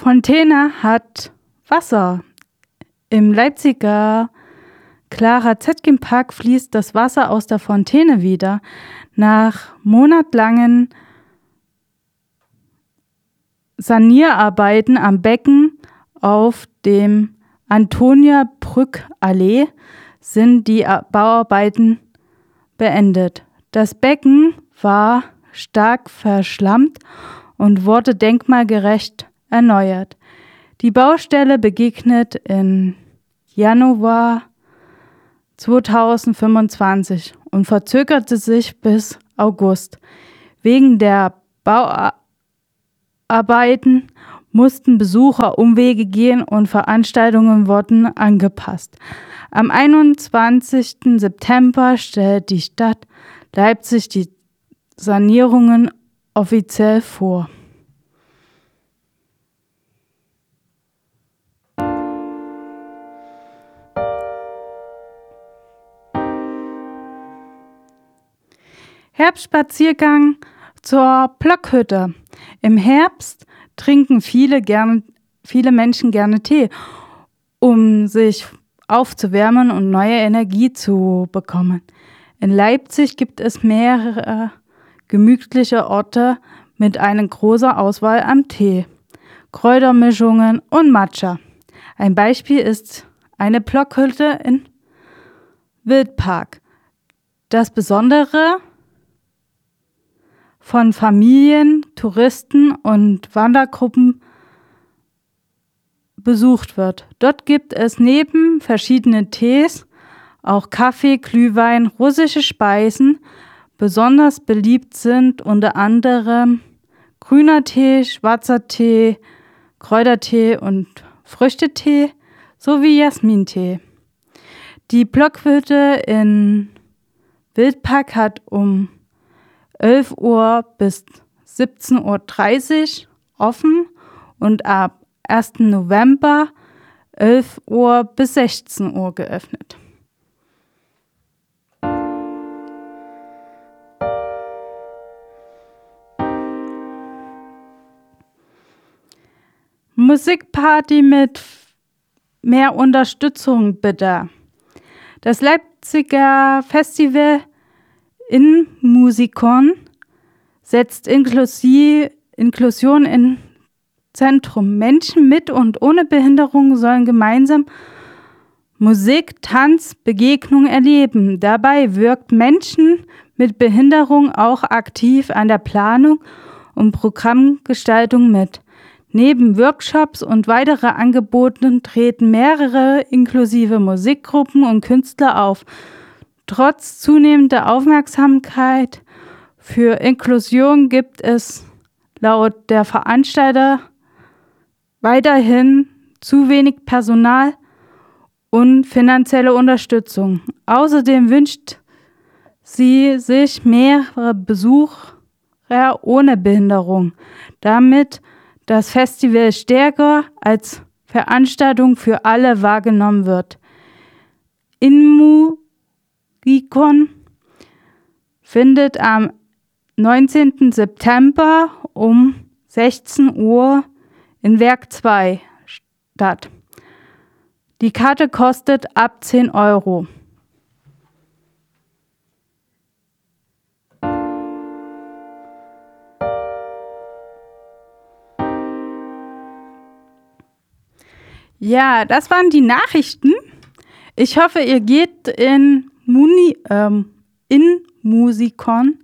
Fontäne hat Wasser. Im Leipziger Clara Zetkin Park fließt das Wasser aus der Fontäne wieder. Nach monatelangen Sanierarbeiten am Becken auf dem Antonia-Brück-Allee sind die Bauarbeiten beendet. Das Becken war stark verschlammt und wurde denkmalgerecht erneuert. Die Baustelle begegnet im Januar 2025 und verzögerte sich bis August. Wegen der Bauarbeiten mussten Besucher Umwege gehen und Veranstaltungen wurden angepasst. Am 21. September stellt die Stadt Leipzig die Sanierungen offiziell vor. Herbstspaziergang zur Blockhütte. Im Herbst trinken viele Menschen gerne Tee, um sich aufzuwärmen und neue Energie zu bekommen. In Leipzig gibt es mehrere gemütliche Orte mit einer großen Auswahl an Tee, Kräutermischungen und Matcha. Ein Beispiel ist eine Blockhütte in Wildpark. Das Besondere von Familien, Touristen und Wandergruppen besucht wird. Dort gibt es neben verschiedenen Tees auch Kaffee, Glühwein, russische Speisen. Besonders beliebt sind unter anderem grüner Tee, schwarzer Tee, Kräutertee und Früchtetee sowie Jasmintee. Die Blockhütte in Wildpark hat um 11 Uhr bis 17:30 Uhr offen und ab 1. November 11 Uhr bis 16 Uhr geöffnet. Musikparty mit mehr Unterstützung bitte. Das Leipziger Festival in Musikon setzt Inklusion in Zentrum. Menschen mit und ohne Behinderung sollen gemeinsam Musik, Tanz, Begegnung erleben. Dabei wirkt Menschen mit Behinderung auch aktiv an der Planung und Programmgestaltung mit. Neben Workshops und weitere Angeboten treten mehrere inklusive Musikgruppen und Künstler auf. Trotz zunehmender Aufmerksamkeit für Inklusion gibt es laut der Veranstalter weiterhin zu wenig Personal und finanzielle Unterstützung. Außerdem wünscht sie sich mehrere Besucher ohne Behinderung, damit das Festival stärker als Veranstaltung für alle wahrgenommen wird. Inmugikon findet am 19. September um 16 Uhr in Werk 2 statt. Die Karte kostet ab 10 Euro. Ja, das waren die Nachrichten. Ich hoffe, ihr geht in Musikon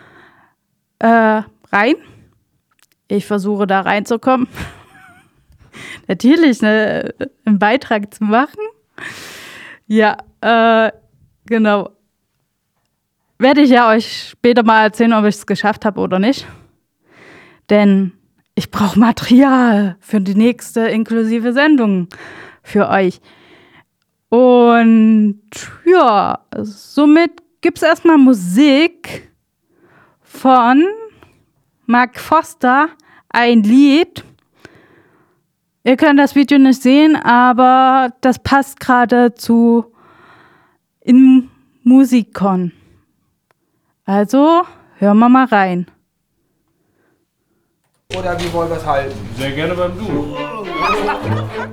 rein. Ich versuche da reinzukommen. Natürlich, einen Beitrag zu machen. Ja, genau. Werde ich ja euch später mal erzählen, ob ich es geschafft habe oder nicht. Denn ich brauche Material für die nächste inklusive Sendung für euch. Und ja, somit gibt es erstmal Musik von Mark Foster, ein Lied. Ihr könnt das Video nicht sehen, aber das passt gerade zu in Musikon. Also hören wir mal rein. Oder wie wollen wir es halten? Sehr gerne beim Du.